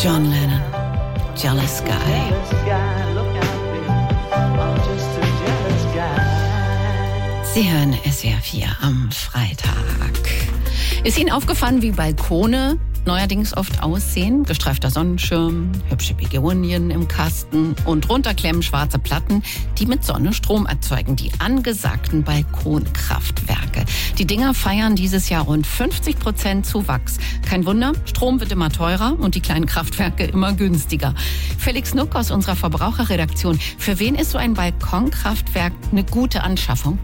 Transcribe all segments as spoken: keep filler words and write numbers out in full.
John Lennon, Jealous Guy. Sie hören S W R vier am Freitag. Ist Ihnen aufgefallen, wie Balkone neuerdings oft aussehen? Gestreifter Sonnenschirm, hübsche Begonien im Kasten und runterklemmen schwarze Platten, die mit Sonne Strom erzeugen. Die angesagten Balkonkraftwerke. Die Dinger feiern dieses Jahr rund fünfzig Prozent Zuwachs. Kein Wunder, Strom wird immer teurer und die kleinen Kraftwerke immer günstiger. Felix Nuck aus unserer Verbraucherredaktion. Für wen ist so ein Balkonkraftwerk eine gute Anschaffung?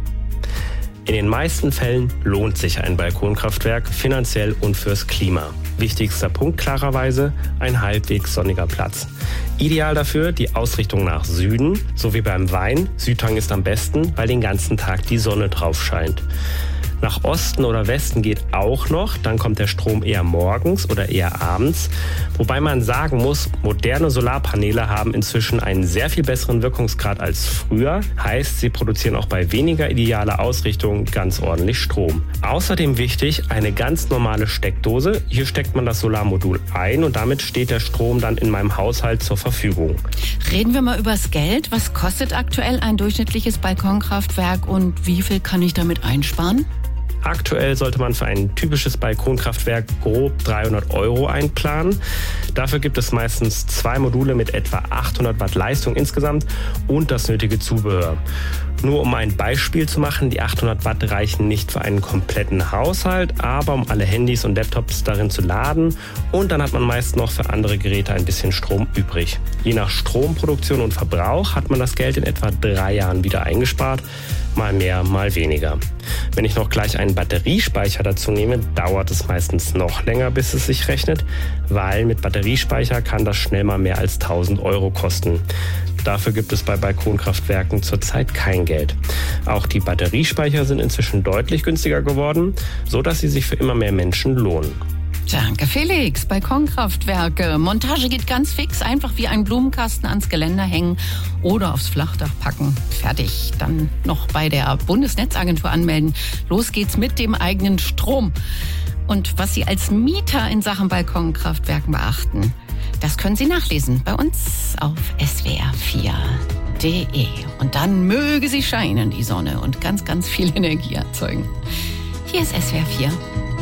In den meisten Fällen lohnt sich ein Balkonkraftwerk finanziell und fürs Klima. Wichtigster Punkt klarerweise, ein halbwegs sonniger Platz. Ideal dafür die Ausrichtung nach Süden, so wie beim Wein. Südhang ist am besten, weil den ganzen Tag die Sonne drauf scheint. Nach Osten oder Westen geht auch noch, dann kommt der Strom eher morgens oder eher abends. Wobei man sagen muss, moderne Solarpaneele haben inzwischen einen sehr viel besseren Wirkungsgrad als früher. Heißt, sie produzieren auch bei weniger idealer Ausrichtung ganz ordentlich Strom. Außerdem wichtig, eine ganz normale Steckdose. Hier steckt man das Solarmodul ein und damit steht der Strom dann in meinem Haushalt zur Verfügung. Reden wir mal übers Geld. Was kostet aktuell ein durchschnittliches Balkonkraftwerk und wie viel kann ich damit einsparen? Aktuell sollte man für ein typisches Balkonkraftwerk grob dreihundert Euro einplanen. Dafür gibt es meistens zwei Module mit etwa achthundert Watt Leistung insgesamt und das nötige Zubehör. Nur um ein Beispiel zu machen, die achthundert Watt reichen nicht für einen kompletten Haushalt, aber um alle Handys und Laptops darin zu laden und dann hat man meist noch für andere Geräte ein bisschen Strom übrig. Je nach Stromproduktion und Verbrauch hat man das Geld in etwa drei Jahren wieder eingespart, mal mehr, mal weniger. Wenn ich noch gleich einen Batteriespeicher dazu nehme, dauert es meistens noch länger, bis es sich rechnet, weil mit Batteriespeicher kann das schnell mal mehr als tausend Euro kosten. Dafür gibt es bei Balkonkraftwerken zurzeit kein Geld. Auch die Batteriespeicher sind inzwischen deutlich günstiger geworden, sodass sie sich für immer mehr Menschen lohnen. Danke, Felix. Balkonkraftwerke. Montage geht ganz fix. Einfach wie ein Blumenkasten ans Geländer hängen oder aufs Flachdach packen. Fertig. Dann noch bei der Bundesnetzagentur anmelden. Los geht's mit dem eigenen Strom. Und was Sie als Mieter in Sachen Balkonkraftwerken beachten, das können Sie nachlesen bei uns auf S W R vier punkt de. Und dann möge sie scheinen, die Sonne, und ganz, ganz viel Energie erzeugen. Hier ist S W R vier.